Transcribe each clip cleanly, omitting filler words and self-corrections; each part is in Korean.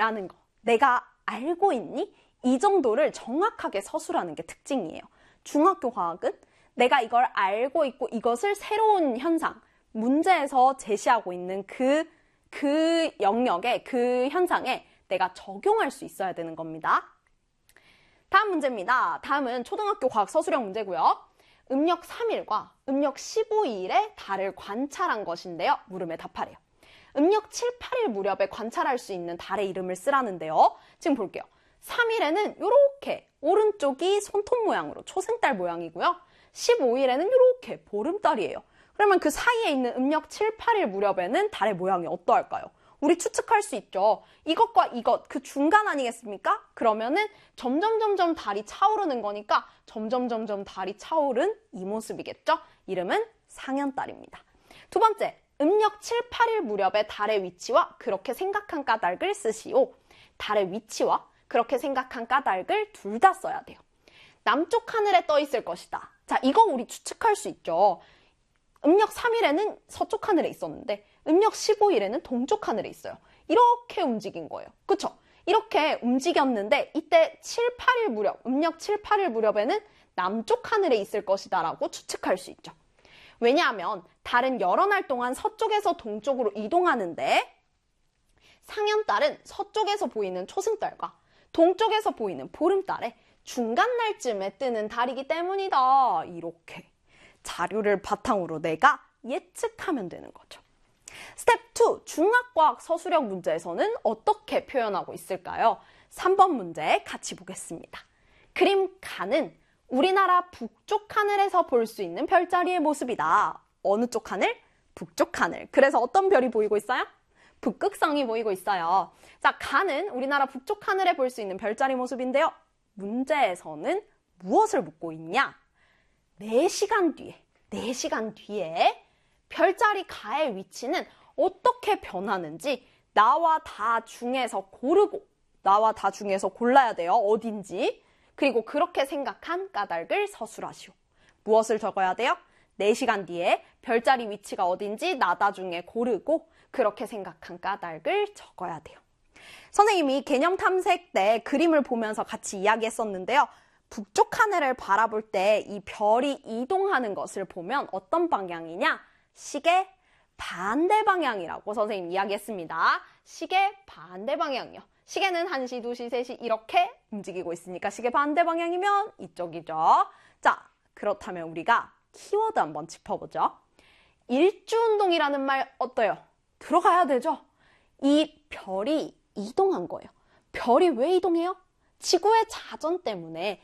라는 거, 내가 알고 있니? 이 정도를 정확하게 서술하는 게 특징이에요. 중학교 과학은 내가 이걸 알고 있고 이것을 새로운 현상, 문제에서 제시하고 있는 그 영역에, 그 현상에 내가 적용할 수 있어야 되는 겁니다. 다음 문제입니다. 다음은 초등학교 과학 서술형 문제고요. 음력 3일과 음력 15일의 달을 관찰한 것인데요. 물음에 답하래요. 음력 7, 8일 무렵에 관찰할 수 있는 달의 이름을 쓰라는데요. 지금 볼게요. 3일에는 이렇게 오른쪽이 손톱 모양으로 초승달 모양이고요. 15일에는 이렇게 보름달이에요. 그러면 그 사이에 있는 음력 7, 8일 무렵에는 달의 모양이 어떠할까요? 우리 추측할 수 있죠. 이것과 이것, 그 중간 아니겠습니까? 그러면은 점점 달이 차오르는 거니까 점점 달이 차오른 이 모습이겠죠? 이름은 상현달입니다. 두 번째, 음력 7, 8일 무렵의 달의 위치와 그렇게 생각한 까닭을 쓰시오. 달의 위치와 그렇게 생각한 까닭을 둘 다 써야 돼요. 남쪽 하늘에 떠 있을 것이다. 자, 이거 우리 추측할 수 있죠. 음력 3일에는 서쪽 하늘에 있었는데 음력 15일에는 동쪽 하늘에 있어요. 이렇게 움직인 거예요. 그쵸? 이렇게 움직였는데 이때 7, 8일 무렵, 음력 7, 8일 무렵에는 남쪽 하늘에 있을 것이다 라고 추측할 수 있죠. 왜냐하면 달은 여러 날 동안 서쪽에서 동쪽으로 이동하는데 상현달은 서쪽에서 보이는 초승달과 동쪽에서 보이는 보름달의 중간 날쯤에 뜨는 달이기 때문이다. 이렇게 자료를 바탕으로 내가 예측하면 되는 거죠. 스텝 2, 중학과학 서술형 문제에서는 어떻게 표현하고 있을까요? 3번 문제 같이 보겠습니다. 그림 가는 우리나라 북쪽 하늘에서 볼 수 있는 별자리의 모습이다. 어느 쪽 하늘? 북쪽 하늘. 그래서 어떤 별이 보이고 있어요? 북극성이 보이고 있어요. 자, 가는 우리나라 북쪽 하늘에 볼 수 있는 별자리 모습인데요. 문제에서는 무엇을 묻고 있냐? 4시간 뒤에 별자리 가의 위치는 어떻게 변하는지 나와 다 중에서 골라야 돼요. 어딘지. 그리고 그렇게 생각한 까닭을 서술하시오. 무엇을 적어야 돼요? 4시간 뒤에 별자리 위치가 어딘지 나다 중에 고르고 그렇게 생각한 까닭을 적어야 돼요. 선생님이 개념 탐색 때 그림을 보면서 같이 이야기했었는데요. 북쪽 하늘을 바라볼 때 이 별이 이동하는 것을 보면 어떤 방향이냐? 시계 반대 방향이라고 선생님 이야기했습니다. 시계 반대 방향이요. 시계는 1시, 2시, 3시 이렇게 움직이고 있으니까 시계 반대 방향이면 이쪽이죠. 자, 그렇다면 우리가 키워드 한번 짚어보죠. 일주운동이라는 말 어때요? 들어가야 되죠? 이 별이 이동한 거예요. 별이 왜 이동해요? 지구의 자전 때문에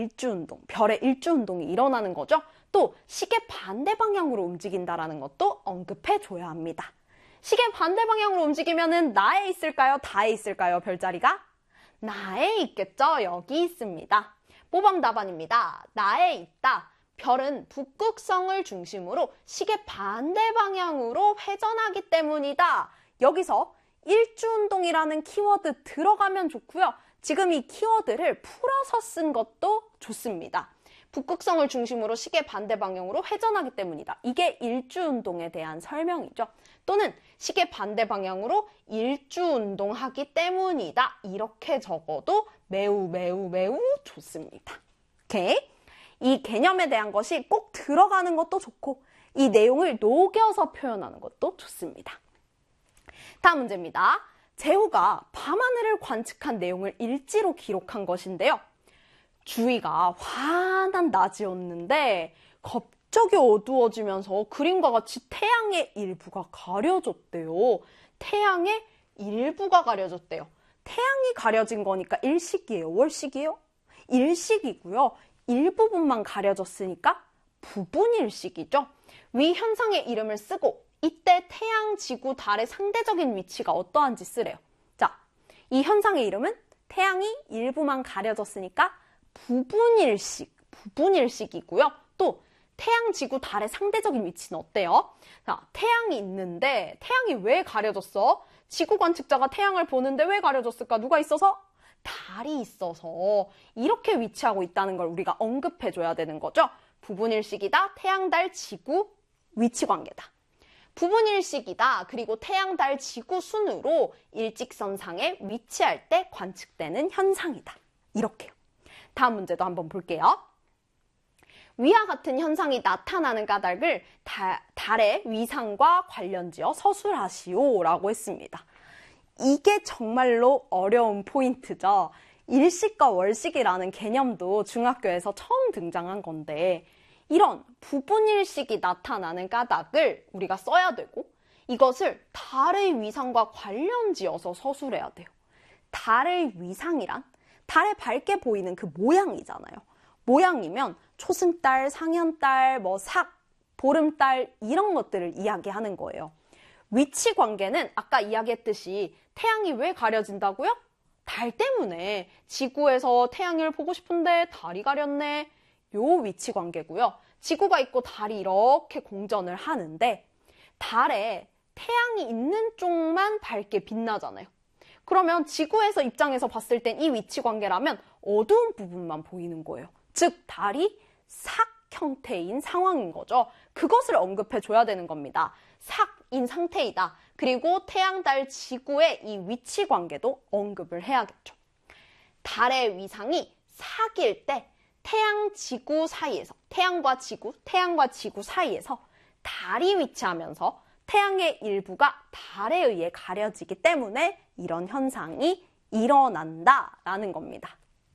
별의 일주운동이 일어나는 거죠. 또 시계 반대 방향으로 움직인다라는 것도 언급해줘야 합니다. 시계 반대 방향으로 움직이면은 나에 있을까요? 다에 있을까요? 별자리가? 나에 있겠죠? 여기 있습니다. 모범 답안입니다. 나에 있다. 별은 북극성을 중심으로 시계 반대 방향으로 회전하기 때문이다. 여기서 일주운동이라는 키워드 들어가면 좋고요. 지금 이 키워드를 풀어서 쓴 것도 좋습니다. 북극성을 중심으로 시계 반대 방향으로 회전하기 때문이다. 이게 일주운동에 대한 설명이죠. 또는 시계 반대 방향으로 일주운동하기 때문이다. 이렇게 적어도 매우 좋습니다. 오케이? 이 개념에 대한 것이 꼭 들어가는 것도 좋고 이 내용을 녹여서 표현하는 것도 좋습니다. 다음 문제입니다. 재호가 밤하늘을 관측한 내용을 일지로 기록한 것인데요. 주위가 환한 낮이었는데 갑자기 어두워지면서 그림과 같이 태양의 일부가 가려졌대요. 태양의 일부가 가려졌대요. 태양이 가려진 거니까 일식이에요? 월식이에요? 일식이고요. 일부분만 가려졌으니까 부분일식이죠. 위 현상의 이름을 쓰고 이때 태양, 지구, 달의 상대적인 위치가 어떠한지 쓰래요. 자, 이 현상의 이름은 태양이 일부만 가려졌으니까 부분일식이고요. 또 태양, 지구, 달의 상대적인 위치는 어때요? 자, 태양이 있는데 태양이 왜 가려졌어? 지구 관측자가 태양을 보는데 왜 가려졌을까? 누가 있어서? 달이 있어서 이렇게 위치하고 있다는 걸 우리가 언급해줘야 되는 거죠. 부분일식이다. 태양, 달, 지구 위치 관계다. 부분일식이다. 그리고 태양, 달, 지구 순으로 일직선상에 위치할 때 관측되는 현상이다. 이렇게요. 다음 문제도 한번 볼게요. 위와 같은 현상이 나타나는 까닭을 달의 위상과 관련지어 서술하시오 라고 했습니다. 이게 정말로 어려운 포인트죠. 일식과 월식이라는 개념도 중학교에서 처음 등장한 건데 이런 부분일식이 나타나는 까닭을 우리가 써야 되고 이것을 달의 위상과 관련지어서 서술해야 돼요. 달의 위상이란 달에 밝게 보이는 그 모양이잖아요. 모양이면 초승달, 상현달, 삭, 보름달 이런 것들을 이야기하는 거예요. 위치 관계는 아까 이야기했듯이 태양이 왜 가려진다고요? 달 때문에. 지구에서 태양을 보고 싶은데 달이 가렸네. 요 위치 관계고요. 지구가 있고 달이 이렇게 공전을 하는데 달에 태양이 있는 쪽만 밝게 빛나잖아요. 그러면 지구에서 입장에서 봤을 땐 이 위치 관계라면 어두운 부분만 보이는 거예요. 즉 달이 삭 형태인 상황인 거죠. 그것을 언급해 줘야 되는 겁니다. 삭인 상태이다. 그리고 태양, 달, 지구의 이 위치 관계도 언급을 해야겠죠. 달의 위상이 삭일 때 태양, 지구 사이에서 태양과 지구 사이에서 달이 위치하면서 태양의 일부가 달에 의해 가려지기 때문에 이런 현상이 일어난다라는 겁니다.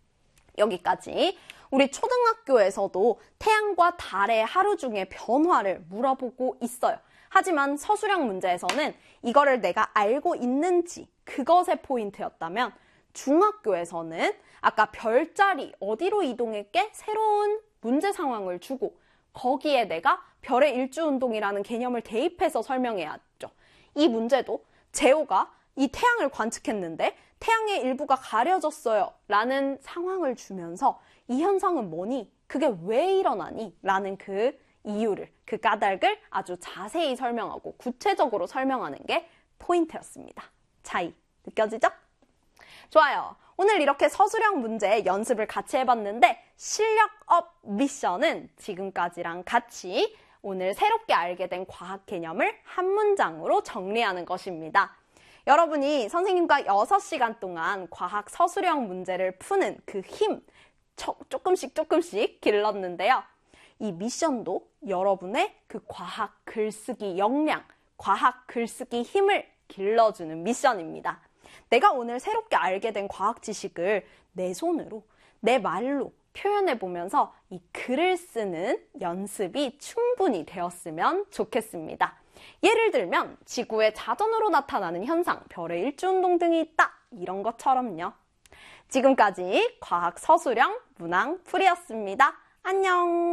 여기까지. 우리 초등학교에서도 태양과 달의 하루 중의 변화를 물어보고 있어요. 하지만 서술형 문제에서는 이거를 내가 알고 있는지 그것의 포인트였다면 중학교에서는 아까 별자리 어디로 이동했게 새로운 문제 상황을 주고 거기에 내가 별의 일주운동이라는 개념을 대입해서 설명해야죠. 이 문제도 재호가 이 태양을 관측했는데 태양의 일부가 가려졌어요 라는 상황을 주면서 이 현상은 뭐니? 그게 왜 일어나니? 라는 그 이유를, 그 까닭을 아주 자세히 설명하고 구체적으로 설명하는 게 포인트였습니다. 차이 느껴지죠? 좋아요. 오늘 이렇게 서술형 문제 연습을 같이 해봤는데 실력업 미션은 지금까지랑 같이 오늘 새롭게 알게 된 과학 개념을 한 문장으로 정리하는 것입니다. 여러분이 선생님과 6시간 동안 과학 서술형 문제를 푸는 그 힘 조금씩 길렀는데요. 이 미션도 여러분의 그 과학 글쓰기 역량, 과학 글쓰기 힘을 길러주는 미션입니다. 내가 오늘 새롭게 알게 된 과학 지식을 내 손으로, 내 말로 표현해보면서 이 글을 쓰는 연습이 충분히 되었으면 좋겠습니다. 예를 들면 지구에 자전으로 나타나는 현상, 별의 일주운동 등이 있다. 이런 것처럼요. 지금까지 과학 서술형 문항풀이였습니다. 안녕!